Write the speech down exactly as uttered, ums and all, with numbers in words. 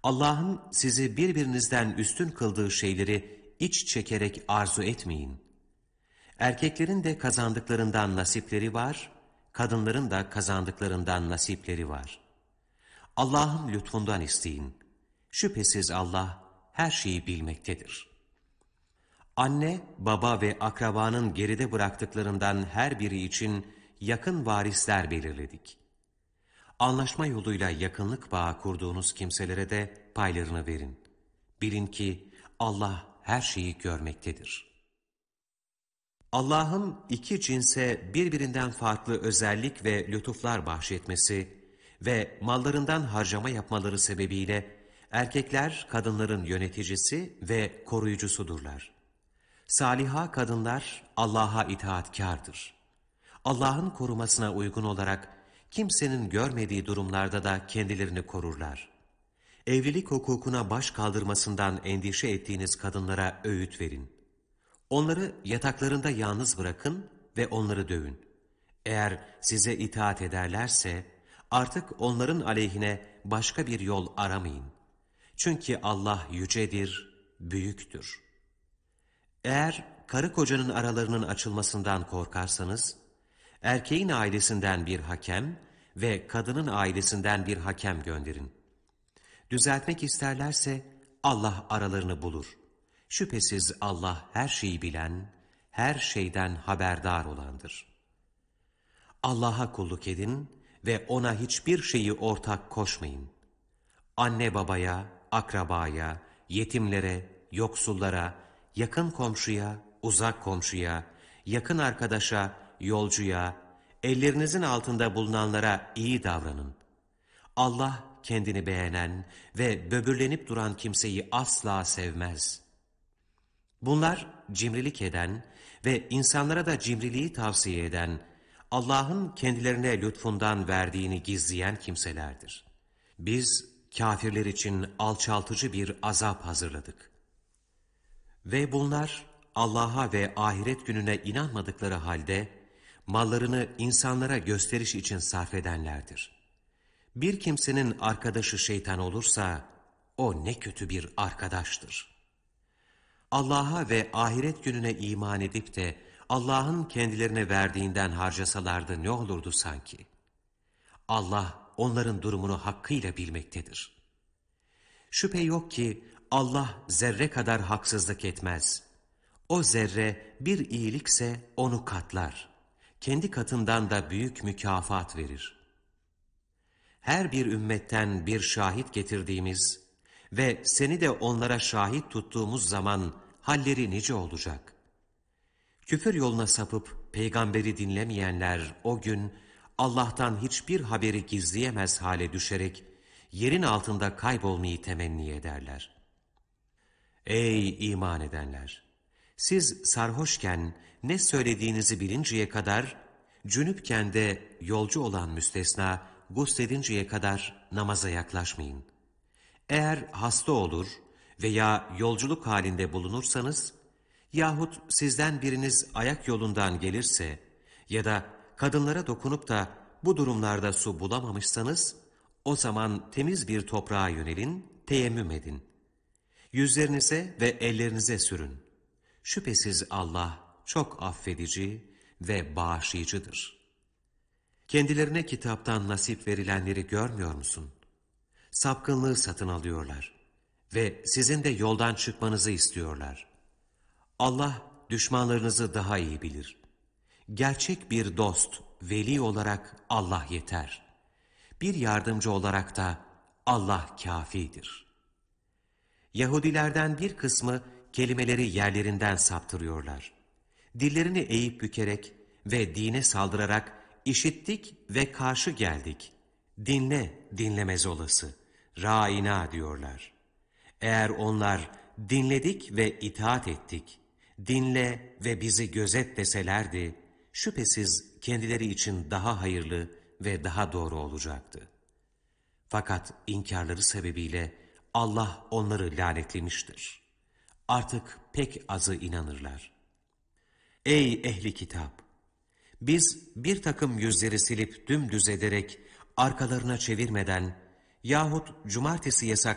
Allah'ın sizi birbirinizden üstün kıldığı şeyleri iç çekerek arzu etmeyin. Erkeklerin de kazandıklarından nasipleri var, kadınların da kazandıklarından nasipleri var. Allah'ın lütfundan isteyin. Şüphesiz Allah her şeyi bilmektedir. Anne, baba ve akrabanın geride bıraktıklarından her biri için yakın varisler belirledik. Anlaşma yoluyla yakınlık bağı kurduğunuz kimselere de paylarını verin. Bilin ki Allah her şeyi görmektedir. Allah'ın iki cinse birbirinden farklı özellik ve lütuflar bahşetmesi ve mallarından harcama yapmaları sebebiyle erkekler kadınların yöneticisi ve koruyucusudurlar. Saliha kadınlar Allah'a itaatkârdır. Allah'ın korumasına uygun olarak kimsenin görmediği durumlarda da kendilerini korurlar. Evlilik hukukuna baş kaldırmasından endişe ettiğiniz kadınlara öğüt verin. Onları yataklarında yalnız bırakın ve onları dövün. Eğer size itaat ederlerse artık onların aleyhine başka bir yol aramayın. Çünkü Allah yücedir, büyüktür. Eğer karı kocanın aralarının açılmasından korkarsanız, erkeğin ailesinden bir hakem ve kadının ailesinden bir hakem gönderin. Düzeltmek isterlerse Allah aralarını bulur. Şüphesiz Allah her şeyi bilen, her şeyden haberdar olandır. Allah'a kulluk edin ve ona hiçbir şeyi ortak koşmayın. Anne babaya, akrabaya, yetimlere, yoksullara, yakın komşuya, uzak komşuya, yakın arkadaşa, yolcuya, ellerinizin altında bulunanlara iyi davranın. Allah kendini beğenen ve böbürlenip duran kimseyi asla sevmez. Bunlar cimrilik eden ve insanlara da cimriliği tavsiye eden, Allah'ın kendilerine lütfundan verdiğini gizleyen kimselerdir. Biz kâfirler için alçaltıcı bir azap hazırladık. Ve bunlar Allah'a ve ahiret gününe inanmadıkları halde mallarını insanlara gösteriş için sarf edenlerdir. Bir kimsenin arkadaşı şeytan olursa o ne kötü bir arkadaştır. Allah'a ve ahiret gününe iman edip de Allah'ın kendilerine verdiğinden harcasalardı ne olurdu sanki? Allah onların durumunu hakkıyla bilmektedir. Şüphe yok ki Allah zerre kadar haksızlık etmez. O zerre bir iyilikse onu katlar. Kendi katından da büyük mükafat verir. Her bir ümmetten bir şahit getirdiğimiz ve seni de onlara şahit tuttuğumuz zaman halleri nice olacak. Küfür yoluna sapıp peygamberi dinlemeyenler o gün Allah'tan hiçbir haberi gizleyemez hale düşerek yerin altında kaybolmayı temenni ederler. Ey iman edenler! Siz sarhoşken ne söylediğinizi bilinceye kadar, cünüpken de yolcu olan müstesna gusledinceye kadar namaza yaklaşmayın. Eğer hasta olur veya yolculuk halinde bulunursanız yahut sizden biriniz ayak yolundan gelirse ya da kadınlara dokunup da bu durumlarda su bulamamışsanız o zaman temiz bir toprağa yönelin, teyemmüm edin. Yüzlerinize ve ellerinize sürün. Şüphesiz Allah çok affedici ve bağışlayıcıdır. Kendilerine kitaptan nasip verilenleri görmüyor musun? Sapkınlığı satın alıyorlar ve sizin de yoldan çıkmanızı istiyorlar. Allah düşmanlarınızı daha iyi bilir. Gerçek bir dost, veli olarak Allah yeter. Bir yardımcı olarak da Allah kâfidir. Yahudilerden bir kısmı kelimeleri yerlerinden saptırıyorlar. Dillerini eğip bükerek ve dine saldırarak işittik ve karşı geldik. Dinle, dinlemez olası. Râina diyorlar. Eğer onlar dinledik ve itaat ettik, dinle ve bizi gözet deselerdi, şüphesiz kendileri için daha hayırlı ve daha doğru olacaktı. Fakat inkarları sebebiyle Allah onları lanetlemiştir. Artık pek azı inanırlar. Ey ehli kitap! Biz bir takım yüzleri silip dümdüz ederek arkalarına çevirmeden yahut cumartesi yasak